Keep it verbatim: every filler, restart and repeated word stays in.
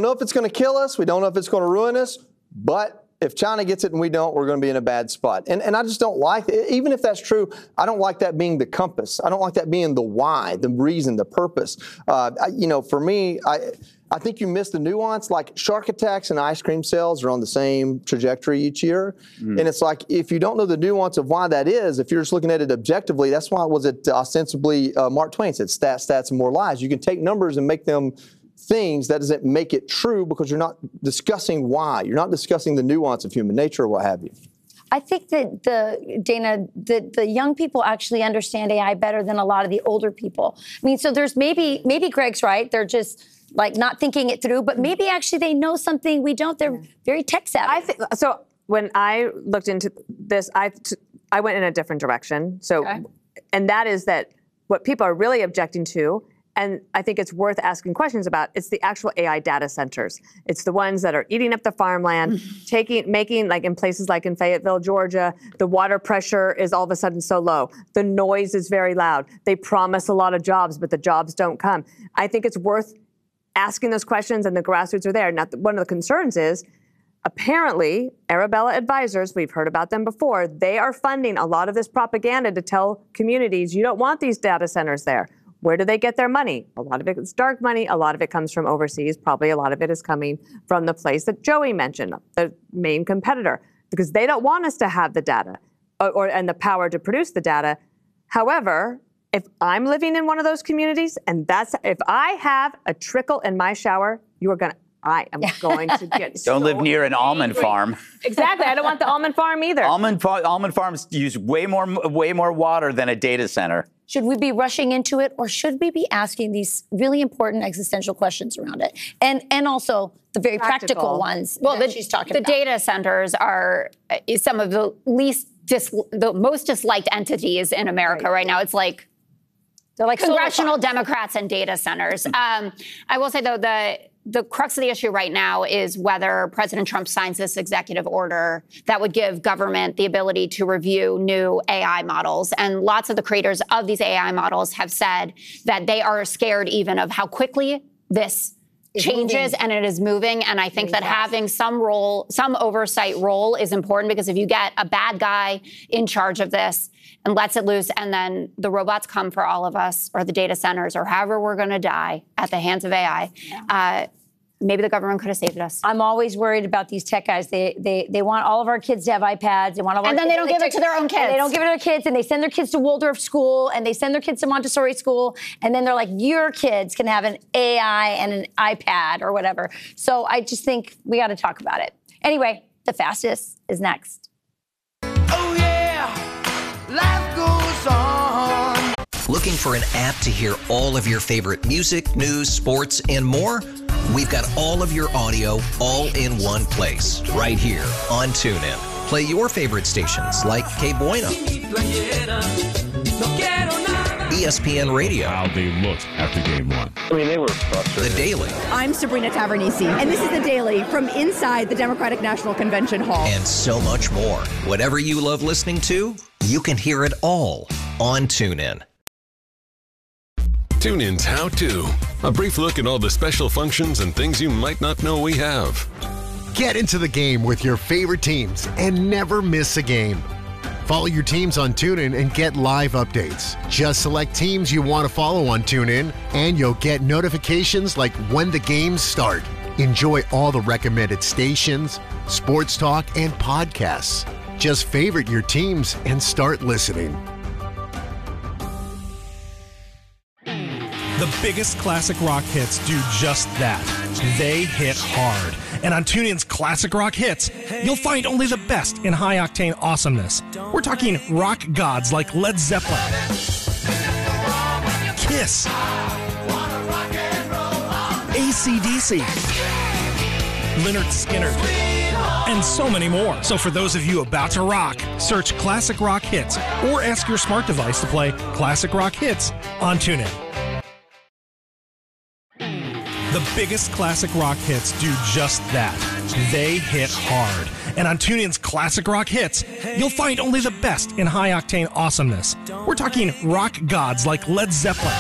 know if it's going to kill us. We don't know if it's going to ruin us. But if China gets it and we don't, we're going to be in a bad spot. And and I just don't like it. Even if that's true, I don't like that being the compass. I don't like that being the why, the reason, the purpose. Uh, I, you know, for me, I I think you miss the nuance. Like shark attacks and ice cream sales are on the same trajectory each year. Mm. And it's like, if you don't know the nuance of why that is, if you're just looking at it objectively, that's why was it ostensibly uh, Mark Twain said, stats, stats, and more lies. You can take numbers and make them things. That doesn't make it true because you're not discussing why. You're not discussing the nuance of human nature or what have you. I think that the Dana, the, the young people actually understand A I better than a lot of the older people. I mean, so there's maybe, maybe Greg's right. They're just like not thinking it through, but maybe actually they know something we don't. They're very tech savvy. I th- so when I looked into this, I, t- I went in a different direction. So, okay. And that is that what people are really objecting to, and I think it's worth asking questions about, it's the actual A I data centers. It's the ones that are eating up the farmland, taking, making, like in places like in Fayetteville, Georgia, the water pressure is all of a sudden so low. The noise is very loud. They promise a lot of jobs, but the jobs don't come. I think it's worth asking those questions, and the grassroots are there. Now, one of the concerns is, apparently, Arabella Advisors, we've heard about them before, they are funding a lot of this propaganda to tell communities, you don't want these data centers there. Where do they get their money? A lot of it is dark money. A lot of it comes from overseas. Probably a lot of it is coming from the place that Joey mentioned, the main competitor, because they don't want us to have the data or, or and the power to produce the data. However, if I'm living in one of those communities, and that's, if I have a trickle in my shower, you are going to, I am going to get Don't so live near an angry. almond farm. Exactly. I don't want the almond farm either. Almond, fa- almond farms use way more, way more water than a data center. Should we be rushing into it, or should we be asking these really important existential questions around it? And and also the very practical, practical ones well, that the, she's talking the about. The data centers are is some of the least, dis, the most disliked entities in America right, right now. It's like they're like congressional Democrats and data centers. um, I will say, though, the the crux of the issue right now is whether President Trump signs this executive order that would give government the ability to review new A I models. And lots of the creators of these A I models have said that they are scared even of how quickly this it's changes moving. And it is moving. And I think that fast. having some role, some oversight role is important, because if you get a bad guy in charge of this and lets it loose, and then the robots come for all of us, or the data centers, or however we're going to die at the hands of A I, yeah. uh, maybe the government could have saved us. I'm always worried about these tech guys. They they they want all of our kids to have iPads. They want all of our and then kids, they don't give it to their own kids. And they don't give it to their kids, and they send their kids to Waldorf school, and they send their kids to Montessori school, and then they're like, your kids can have an A I and an iPad or whatever. So I just think we got to talk about it. Anyway, the fastest is next. Oh yeah, life goes on. Looking for an app to hear all of your favorite music, news, sports, and more? We've got all of your audio all in one place, right here on TuneIn. Play your favorite stations like K Bueno, E S P N Radio. How they looked after game one. I mean, they were frustrated. The Daily. I'm Sabrina Tavernisi, and this is The Daily from inside the Democratic National Convention Hall. And so much more. Whatever you love listening to, you can hear it all on TuneIn. TuneIn's How To. A brief look at all the special functions and things you might not know we have. Get into the game with your favorite teams and never miss a game. Follow your teams on TuneIn and get live updates. Just select teams you want to follow on TuneIn, and you'll get notifications like when the games start. Enjoy all the recommended stations, sports talk, and podcasts. Just favorite your teams and start listening. The biggest classic rock hits do just that. They hit hard. And on TuneIn's Classic Rock Hits, you'll find only the best in high-octane awesomeness. We're talking rock gods like Led Zeppelin, Kiss, A C D C, Lynyrd Skynyrd, and so many more. So for those of you about to rock, search Classic Rock Hits or ask your smart device to play Classic Rock Hits on TuneIn. The biggest classic rock hits do just that. They hit hard. And on TuneIn's Classic Rock Hits, you'll find only the best in high-octane awesomeness. We're talking rock gods like Led Zeppelin,